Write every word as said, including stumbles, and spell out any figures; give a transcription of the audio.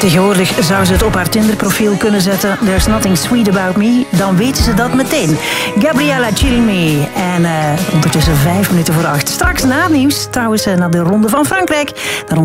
Tegenwoordig zou ze het op haar Tinder-profiel kunnen zetten. There's nothing sweet about me. Dan weten ze dat meteen. Gabriella Cilmi. En uh, ondertussen vijf minuten voor acht. Straks na het nieuws, trouwens, uh, naar de Ronde van Frankrijk.